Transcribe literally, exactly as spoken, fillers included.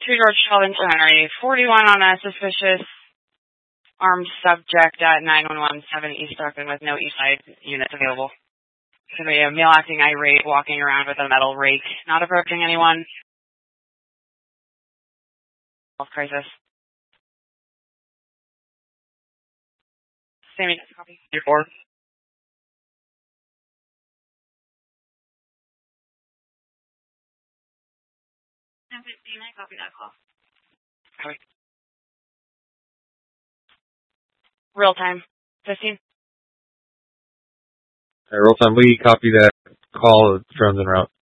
two George Sheldon Henry, forty-one on a suspicious armed subject at nine one one seven East Stockton with no East Side units available. It's going to be a male acting irate walking around with a metal rake, not approaching anyone. Health crisis. Sammy, copy. Your four. ten fifteen, I copy that call. Copy. Real time. fifteen. All right, real time. We copy that call. Drones en route.